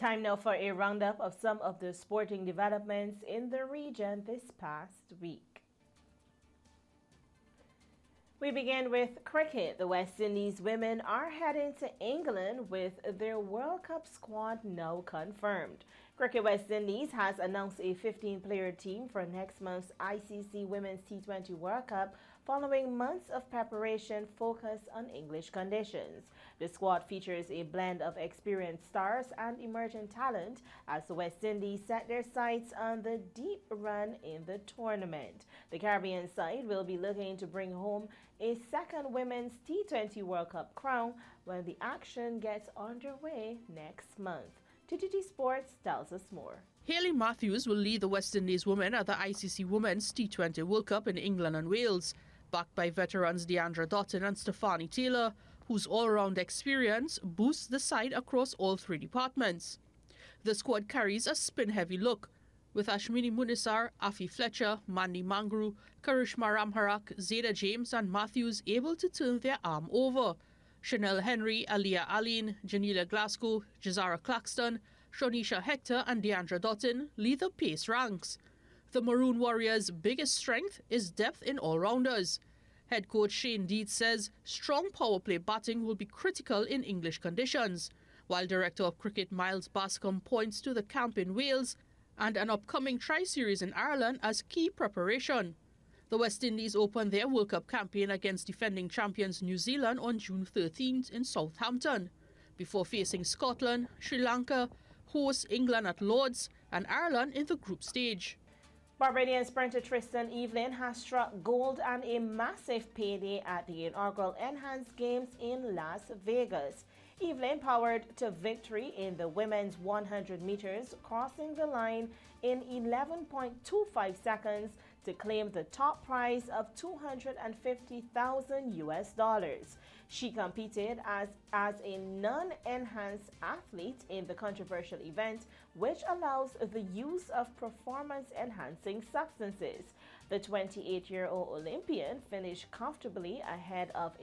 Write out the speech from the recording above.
Time now for a roundup of some of the sporting developments in the region this past week. We begin with cricket. The West Indies women are heading to England with their World Cup squad now confirmed. Cricket West Indies has announced a 15-player team for next month's ICC Women's T20 World Cup following months of preparation focused on English conditions. The squad features a blend of experienced stars and emerging talent as the West Indies set their sights on the deep run in the tournament. The Caribbean side will be looking to bring home a second Women's T20 World Cup crown when the action gets underway next month. TTT Sports tells us more. Hayley Matthews will lead the West Indies women at the ICC Women's T20 World Cup in England and Wales, backed by veterans Deandra Dottin and Stephanie Taylor, whose all-round experience boosts the side across all three departments. The squad carries a spin-heavy look, with Ashmini Munisar, Afi Fletcher, Mandy Mangru, Karishma Ramharak, Zeta James and Matthews able to turn their arm over. Chanel Henry, Aliyah Aline, Janila Glasgow, Jazara Claxton, Shonisha Hector and Deandra Dottin lead the pace ranks. The Maroon Warriors' biggest strength is depth in all-rounders. Head coach Shane Deeds says strong power play batting will be critical in English conditions, while Director of Cricket Miles Bascom points to the camp in Wales and an upcoming tri-series in Ireland as key preparation. The West Indies opened their World Cup campaign against defending champions New Zealand on June 13th in Southampton, before facing Scotland, Sri Lanka, hosts England at Lord's and Ireland in the group stage. Barbadian sprinter Tristan Evelyn has struck gold and a massive payday at the inaugural Enhanced Games in Las Vegas. Evelyn powered to victory in the women's 100 meters, crossing the line in 11.25 seconds to claim the top prize of $250,000. She competed as a non-enhanced athlete in the controversial event, which allows the use of performance-enhancing substances. The 28-year-old Olympian finished comfortably ahead of